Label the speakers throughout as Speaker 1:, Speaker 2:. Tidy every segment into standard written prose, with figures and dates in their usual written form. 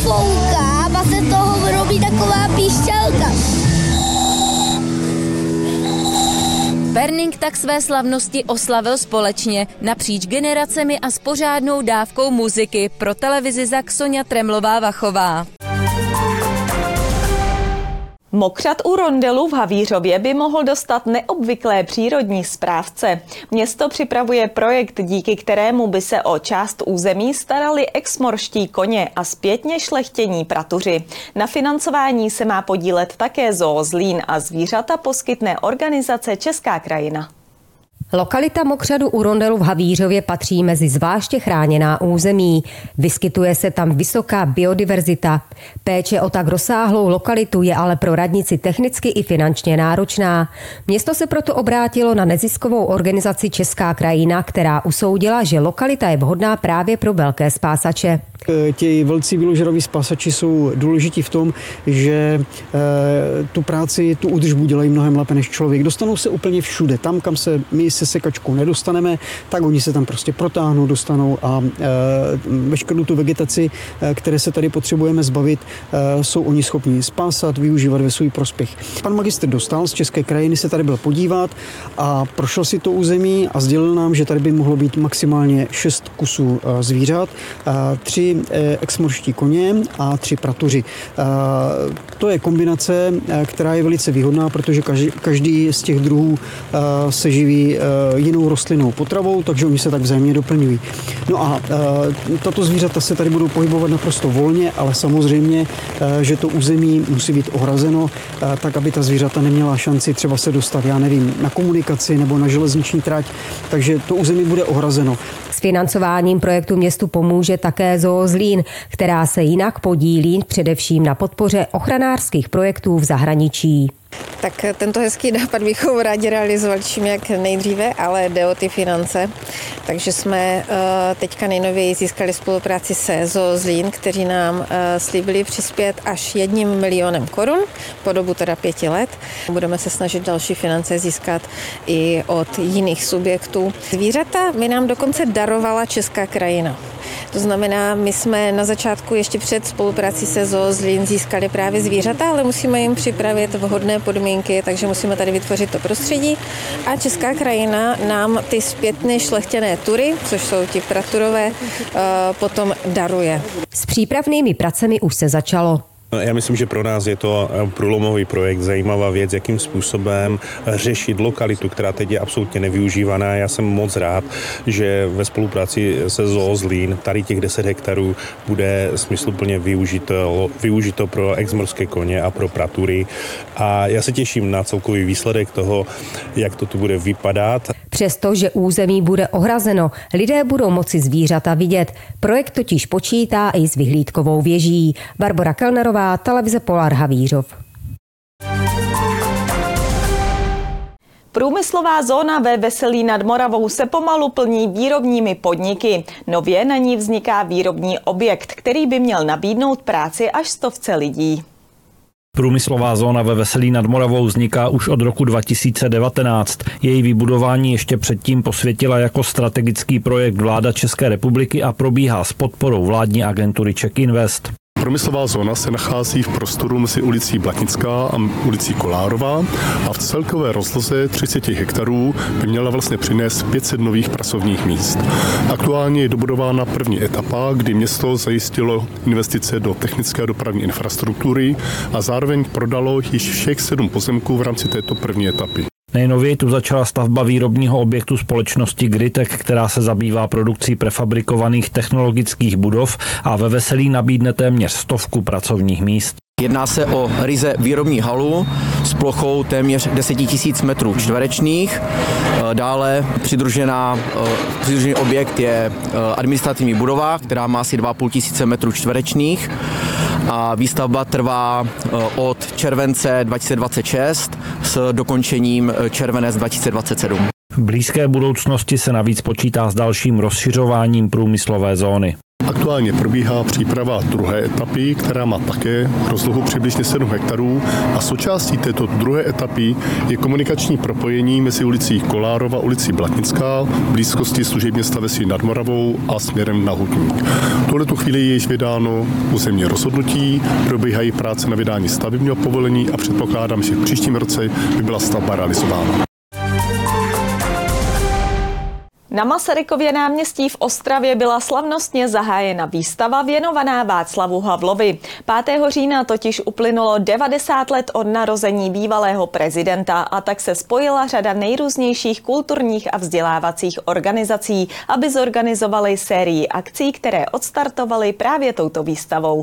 Speaker 1: fouká a se toho robí taková píšťalka.
Speaker 2: Perning tak své slavnosti oslavil společně napříč generacemi a s pořádnou dávkou muziky. Pro televizi ZAK Soňa Tremlová-Vachová.
Speaker 3: Mokřad u Rondelu v Havířově by mohl dostat neobvyklé přírodní správce. Město připravuje projekt, díky kterému by se o část území starali exmorští koně a zpětně šlechtění pratuři. Na financování se má podílet také Zoo Zlín a zvířata poskytne organizace Česká krajina.
Speaker 4: Lokalita Mokřadu u Rondelu v Havířově patří mezi zvláště chráněná území. Vyskytuje se tam vysoká biodiverzita. Péče o tak rozsáhlou lokalitu je ale pro radnici technicky i finančně náročná. Město se proto obrátilo na neziskovou organizaci Česká krajina, která usoudila, že lokalita je vhodná právě pro velké spásače.
Speaker 5: Ti velcí výložraví spásači jsou důležití v tom, že tu práci, tu údržbu dělají mnohem lépe než člověk. Dostanou se úplně všude. Tam, kam se my se sekačkou nedostaneme, tak oni se tam prostě protáhnou, dostanou a veškerou tu vegetaci, které se tady potřebujeme zbavit, jsou oni schopni spásat, využívat ve svůj prospěch. Pan magistr Dostál z České krajiny se tady byl podívat a prošel si to území a sdělil nám, že tady by mohlo být maximálně 6 kusů zvířat, 3 exmorští koně a 3 pratuři. To je kombinace, která je velice výhodná, protože každý z těch druhů se živí jinou rostlinnou potravou, takže oni se tak vzájemně doplňují. No a tato zvířata se tady budou pohybovat naprosto volně, ale samozřejmě, že to území musí být ohrazeno, tak aby ta zvířata neměla šanci třeba se dostat, já nevím, na komunikaci nebo na železniční trať, takže to území bude ohrazeno.
Speaker 4: S financováním projektu městu pomůže také Zoo Zlín, která se jinak podílí především na podpoře ochranářských projektů v zahraničí.
Speaker 6: Tak tento hezký nápad bychom rádi realizovali čím jak nejdříve, ale jde o ty finance. Takže jsme teďka nejnověji získali spolupráci se Zoo Zlín, kteří nám slíbili přispět až 1 milionem korun po dobu teda 5 let. Budeme se snažit další finance získat i od jiných subjektů. Zvířata mi nám dokonce darovala Česká krajina. To znamená, my jsme na začátku ještě před spoluprací se Zoo Zlín získali právě zvířata, ale musíme jim připravit vhodné podmínky, takže musíme tady vytvořit to prostředí. A Česká krajina nám ty zpětně šlechtěné tury, což jsou ti praturové, potom daruje.
Speaker 4: S přípravnými pracemi už se začalo.
Speaker 7: Já myslím, že pro nás je to průlomový projekt, zajímavá věc, jakým způsobem řešit lokalitu, která teď je absolutně nevyužívaná. Já jsem moc rád, že ve spolupráci se Zoo Zlín tady těch 10 hektarů bude smysluplně využito pro exmorské koně a pro pratury. A já se těším na celkový výsledek toho, jak to tu bude vypadat.
Speaker 4: Přestože území bude ohrazeno, lidé budou moci zvířata vidět. Projekt totiž počítá i s vyhlídkovou věží. Barbora Kellnerová, televize Polar Havířov.
Speaker 3: Průmyslová zóna ve Veselí nad Moravou se pomalu plní výrobními podniky. Nově na ní vzniká výrobní objekt, který by měl nabídnout práci až 100 lidí.
Speaker 8: Průmyslová zóna ve Veselí nad Moravou vzniká už od roku 2019. Její vybudování ještě předtím posvětila jako strategický projekt vláda České republiky a probíhá s podporou vládní agentury Czech Invest.
Speaker 9: Průmyslová zóna se nachází v prostoru mezi ulicí Blatnická a ulicí Kolárová a v celkové rozloze 30 hektarů by měla vlastně přinést 500 nových pracovních míst. Aktuálně je dobudována první etapa, kdy město zajistilo investice do technické a dopravní infrastruktury a zároveň prodalo již všech 7 pozemků v rámci této první etapy.
Speaker 8: Nejnověji tu začala stavba výrobního objektu společnosti Grytek, která se zabývá produkcí prefabrikovaných technologických budov a ve Veselí nabídne téměř 100 pracovních míst.
Speaker 10: Jedná se o ryze výrobní halu s plochou téměř 10 000 metrů čtverečných. Dále přidružený objekt je administrativní budova, která má asi 2 500 metrů čtverečných. A výstavba trvá od července 2026 s dokončením červenec 2027.
Speaker 8: V blízké budoucnosti se navíc počítá s dalším rozšiřováním průmyslové zóny.
Speaker 9: Aktuálně probíhá příprava druhé etapy, která má také rozlohu přibližně 7 hektarů a součástí této druhé etapy je komunikační propojení mezi ulicí Kolárova a ulicí Blatnická v blízkosti služeb města Veselí nad Moravou a směrem na Hutník. V tuhletu chvíli je již vydáno územní rozhodnutí, probíhají práce na vydání stavebního povolení a předpokládám, že v příštím roce by byla stavba realizována.
Speaker 3: Na Masarykově náměstí v Ostravě byla slavnostně zahájena výstava věnovaná Václavu Havlovi. 5. října totiž uplynulo 90 let od narození bývalého prezidenta a tak se spojila řada nejrůznějších kulturních a vzdělávacích organizací, aby zorganizovali sérii akcí, které odstartovaly právě touto výstavou.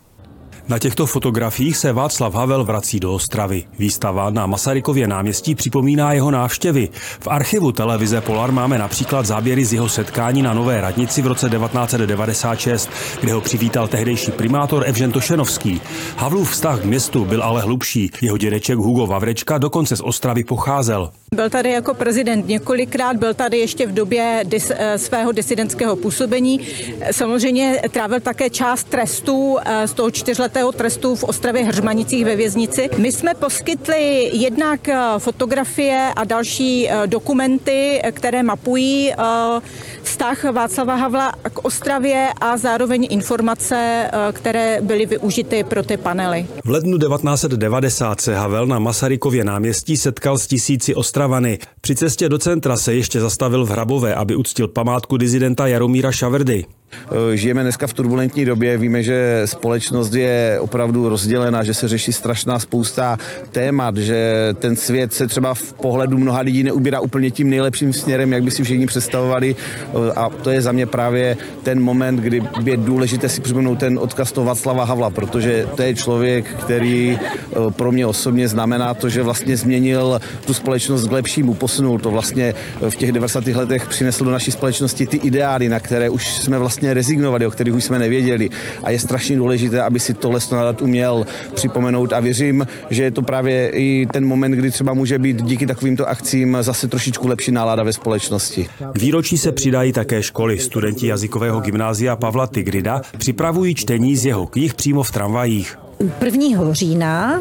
Speaker 11: Na těchto fotografiích se Václav Havel vrací do Ostravy. Výstava na Masarykově náměstí připomíná jeho návštěvy. V archivu televize Polar máme například záběry z jeho setkání na Nové radnici v roce 1996, kde ho přivítal tehdejší primátor Evžen Tošenovský. Havlův vztah k městu byl ale hlubší. Jeho dědeček Hugo Vavrečka dokonce z Ostravy pocházel.
Speaker 12: Byl tady jako prezident několikrát, byl tady ještě v době svého disidentského působení. Samozřejmě trávil také část trestů z toho 4letého trestu v Ostravě Hřmanicích ve věznici. My jsme poskytli jednak fotografie a další dokumenty, které mapují vztah Václava Havla k Ostravě a zároveň informace, které byly využity pro ty panely.
Speaker 11: V lednu 1990 se Havel na Masarykově náměstí setkal s tisíci Ostravany. Při cestě do centra se ještě zastavil v Hrabové, aby uctil památku disidenta Jaromíra Šavrdy.
Speaker 13: Žijeme dneska v turbulentní době, víme, že společnost je opravdu rozdělená, že se řeší strašná spousta témat, že ten svět se třeba v pohledu mnoha lidí neubírá úplně tím nejlepším směrem, jak by si všichni představovali, a to je za mě právě ten moment, kdy je důležité si připomenout ten odkaz toho Václava Havla, protože to je člověk, který pro mě osobně znamená to, že vlastně změnil tu společnost k lepšímu, posunul to vlastně v těch 90. letech, přinesl do naší společnosti ty ideály, na které už jsme vlastně rezignovali, o kterých už jsme nevěděli. A je strašně důležité, aby si tohle snad uměl připomenout a věřím, že je to právě i ten moment, kdy třeba může být díky takovýmto akcím zase trošičku lepší nálada ve společnosti.
Speaker 11: K výročí se přidají také školy. Studenti jazykového gymnázia Pavla Tigrida připravují čtení z jeho knih přímo v tramvajích.
Speaker 14: 1. října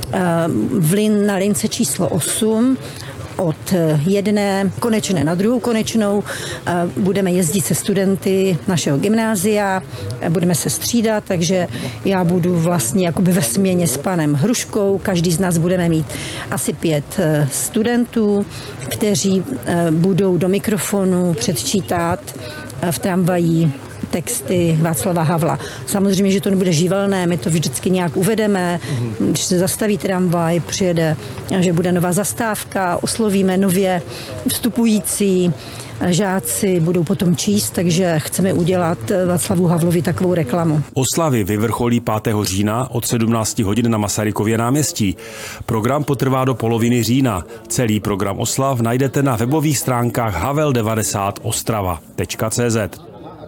Speaker 14: na lince číslo 8 od jedné konečné na druhou konečnou budeme jezdit se studenty našeho gymnázia, budeme se střídat, takže já budu vlastně jakoby ve směně s panem Hruškou, každý z nás budeme mít asi 5 studentů, kteří budou do mikrofonu předčítat v tramvaji texty Václava Havla. Samozřejmě, že to nebude živelné, my to vždycky nějak uvedeme, když se zastaví tramvaj, přijede, že bude nová zastávka, oslovíme nově vstupující, žáci budou potom číst, takže chceme udělat Václavu Havlovi takovou reklamu.
Speaker 11: Oslavy vyvrcholí 5. října od 17 hodin na Masarykově náměstí. Program potrvá do poloviny října. Celý program oslav najdete na webových stránkách havel90ostrava.cz.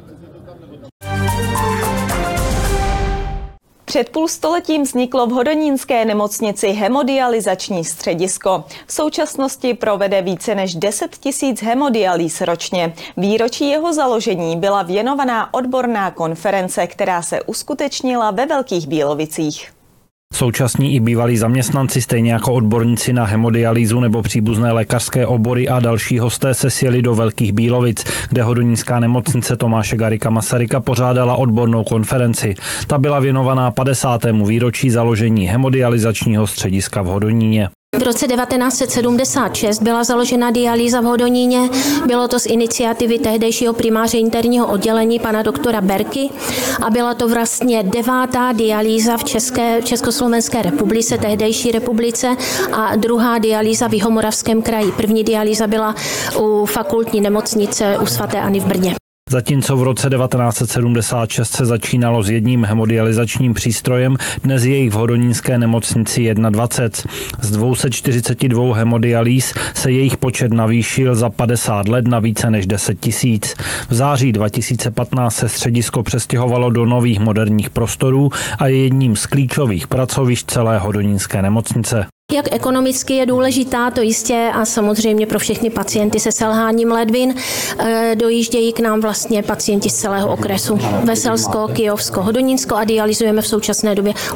Speaker 3: Před půlstoletím vzniklo v hodonínské nemocnici hemodializační středisko. V současnosti provede více než 10 000 hemodialýz ročně. Výročí jeho založení byla věnovaná odborná konference, která se uskutečnila ve Velkých Bílovicích.
Speaker 8: Současní i bývalí zaměstnanci, stejně jako odborníci na hemodialýzu nebo příbuzné lékařské obory a další hosté se sjeli do Velkých Bílovic, kde hodonínská nemocnice Tomáše Garrigua Masaryka pořádala odbornou konferenci. Ta byla věnovaná 50. výročí založení hemodializačního střediska v Hodoníně.
Speaker 15: V roce 1976 byla založena dialýza v Hodoníně. Bylo to z iniciativy tehdejšího primáře interního oddělení pana doktora Berky a byla to vlastně 9. dialýza v Československé republice, tehdejší republice, a 2. dialýza v Jihomoravském kraji. První dialýza byla u fakultní nemocnice u svaté Anny v Brně.
Speaker 8: Zatímco v roce 1976 se začínalo s jedním hemodializačním přístrojem, dnes je jich v hodonínské nemocnici 21. Z 242 hemodialýz se jejich počet navýšil za 50 let na více než 10 000. V září 2015 se středisko přestěhovalo do nových moderních prostorů a je jedním z klíčových pracovišť celé hodonínské nemocnice.
Speaker 15: Jak ekonomicky je důležitá, to jistě, a samozřejmě pro všechny pacienty se selháním ledvin dojíždějí k nám vlastně pacienti z celého okresu. Veselsko, Kyjovsko, Hodonínsko a dialyzujeme v současné době